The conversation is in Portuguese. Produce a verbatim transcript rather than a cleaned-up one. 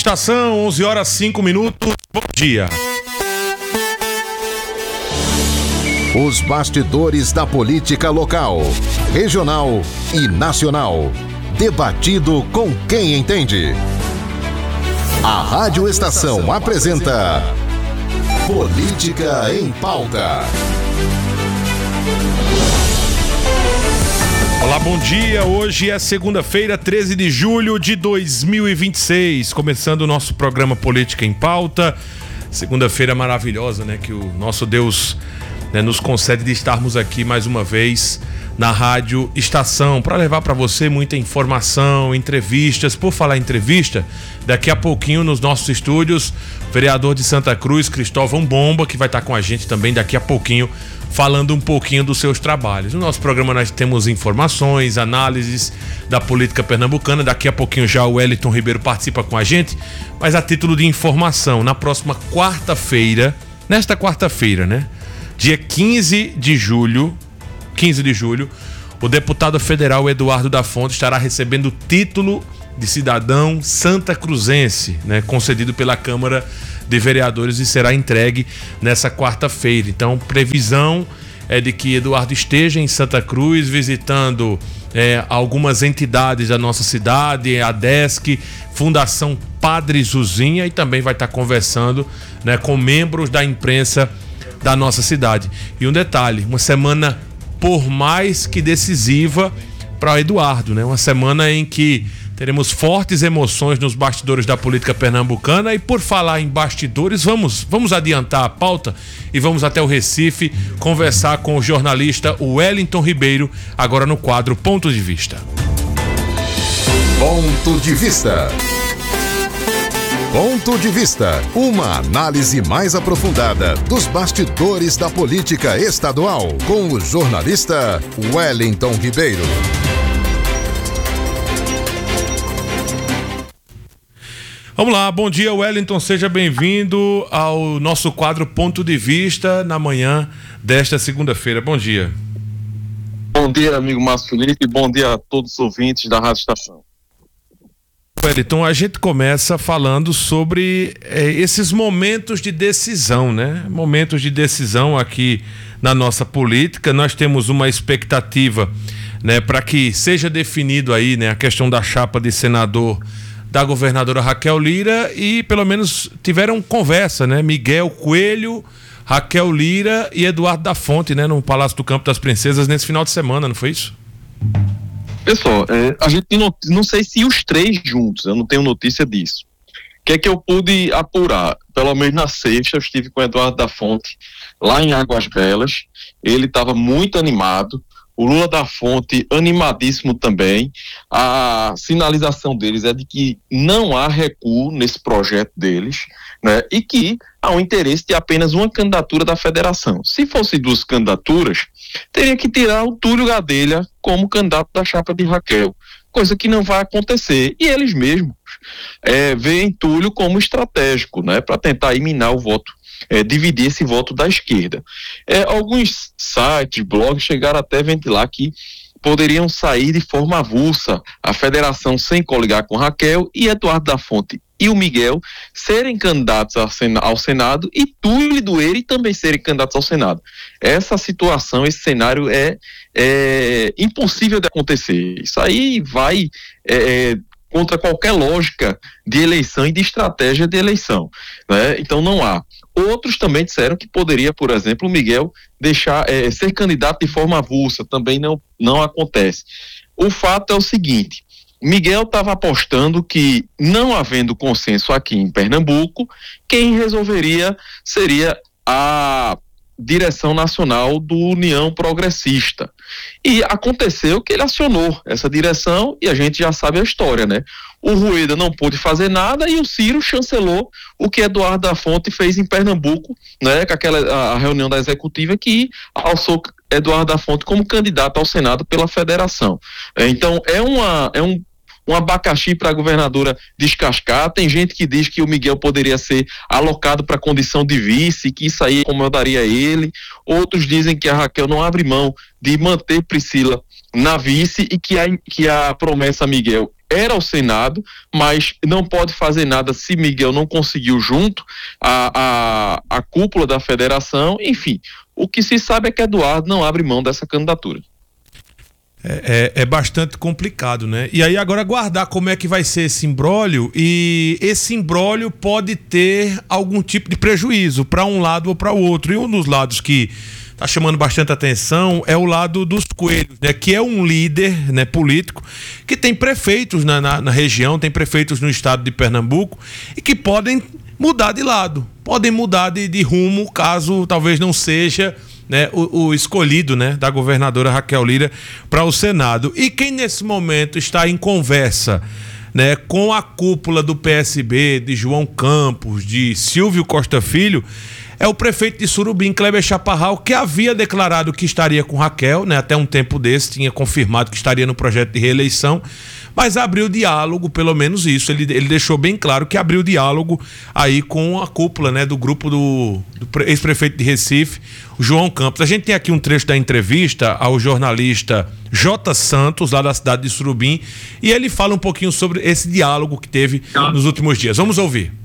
Estação, onze horas e cinco minutos. Bom dia. Os bastidores da política local, regional e nacional. Debatido com quem entende. A Rádio Estação apresenta Política em Pauta. Olá, bom dia. Hoje é segunda-feira, treze de julho de dois mil e vinte e seis. Começando o nosso programa Política em Pauta. Segunda-feira maravilhosa, né? Que o nosso Deus, né, nos concede de estarmos aqui mais uma vez na Rádio Estação para levar para você muita informação, entrevistas. Por falar em entrevista, daqui a pouquinho nos nossos estúdios, o vereador de Santa Cruz, Cristóvão Bomba, que vai estar com a gente também daqui a pouquinho, falando um pouquinho dos seus trabalhos. No nosso programa nós temos informações, análises da política pernambucana. Daqui a pouquinho já o Wellington Ribeiro participa com a gente, mas a título de informação, na próxima quarta-feira, nesta quarta-feira, né? Dia quinze de julho, quinze de julho, o deputado federal Eduardo da Fonte estará recebendo o título de cidadão santacruzense, né, concedido pela Câmara de Vereadores, e será entregue nessa quarta-feira. Então, previsão é de que Eduardo esteja em Santa Cruz visitando é, algumas entidades da nossa cidade, a DESC, Fundação Padre Zuzinha, e também vai estar conversando, né, com membros da imprensa da nossa cidade. E um detalhe, uma semana por mais que decisiva para o Eduardo, né? Uma semana em que teremos fortes emoções nos bastidores da política pernambucana. E por falar em bastidores, vamos, vamos adiantar a pauta e vamos até o Recife conversar com o jornalista Wellington Ribeiro, agora no quadro Ponto de Vista. Ponto de Vista. Ponto de Vista, uma análise mais aprofundada dos bastidores da política estadual, com o jornalista Wellington Ribeiro. Vamos lá, bom dia, Wellington, seja bem-vindo ao nosso quadro Ponto de Vista na manhã desta segunda-feira. Bom dia. Bom dia, amigo Márcio Felipe, bom dia a todos os ouvintes da Rádio Estação. Wellington, a gente começa falando sobre é, esses momentos de decisão, né? Momentos de decisão aqui na nossa política. Nós temos uma expectativa, né, para que seja definido aí, né, a questão da chapa de senador da governadora Raquel Lira, e pelo menos tiveram conversa, né? Miguel Coelho, Raquel Lira e Eduardo da Fonte, né, no Palácio do Campo das Princesas nesse final de semana, não foi isso? Pessoal, é, a gente não, não sei se os três juntos, eu não tenho notícia disso. O que é que eu pude apurar? Pelo menos na sexta eu estive com o Eduardo da Fonte lá em Águas Belas, ele estava muito animado, o Lula da Fonte animadíssimo também. A sinalização deles é de que não há recuo nesse projeto deles, né, e que há um interesse de apenas uma candidatura da federação. Se fosse duas candidaturas, teria que tirar o Túlio Gadelha como candidato da chapa de Raquel, coisa que não vai acontecer. E eles mesmos é, veem Túlio como estratégico, né, para tentar eliminar o voto, é, dividir esse voto da esquerda. É, alguns sites, blogs chegaram até a ventilar que poderiam sair de forma avulsa a federação sem coligar com Raquel e Eduardo da Fonte e o Miguel serem candidatos ao Senado e Túlio e Dueire também serem candidatos ao Senado. Essa situação, esse cenário é, é impossível de acontecer. Isso aí vai é, contra qualquer lógica de eleição e de estratégia de eleição, né? Então não há. Outros também disseram que poderia, por exemplo, o Miguel deixar, é, ser candidato de forma avulsa, também não, não acontece. O fato é o seguinte, Miguel estava apostando que, não havendo consenso aqui em Pernambuco, quem resolveria seria a direção nacional do União Progressista. E aconteceu que ele acionou essa direção e a gente já sabe a história, né? O Rueda não pôde fazer nada e o Ciro chancelou o que Eduardo da Fonte fez em Pernambuco, né? Com aquela a reunião da executiva que alçou Eduardo da Fonte como candidato ao Senado pela federação. Então é, uma, é um um abacaxi para a governadora descascar. Tem gente que diz que o Miguel poderia ser alocado para a condição de vice, que isso aí incomodaria ele. Outros dizem que a Raquel não abre mão de manter Priscila na vice e que a, que a promessa a Miguel era o Senado, mas não pode fazer nada se Miguel não conseguiu junto a, a, a cúpula da federação. Enfim, o que se sabe é que Eduardo não abre mão dessa candidatura. É, é, é bastante complicado, né? E aí agora aguardar como é que vai ser esse imbróglio, e esse imbróglio pode ter algum tipo de prejuízo para um lado ou para o outro. E um dos lados que está chamando bastante atenção é o lado dos Coelhos, né? Que é um líder, né, político que tem prefeitos na, na, na região, tem prefeitos no estado de Pernambuco e que podem mudar de lado, podem mudar de, de rumo caso talvez não seja, né, o, o escolhido, né, da governadora Raquel Lira para o Senado. E quem nesse momento está em conversa, né, com a cúpula do P S B, de João Campos, de Silvio Costa Filho, é o prefeito de Surubim, Kleber Chaparral, que havia declarado que estaria com Raquel, né, até um tempo desse, tinha confirmado que estaria no projeto de reeleição, mas abriu diálogo, pelo menos isso, ele, ele deixou bem claro que abriu diálogo aí com a cúpula, né, do grupo do, do ex-prefeito de Recife, o João Campos. A gente tem aqui um trecho da entrevista ao jornalista J. Santos, lá da cidade de Surubim, e ele fala um pouquinho sobre esse diálogo que teve nos últimos dias. Vamos ouvir.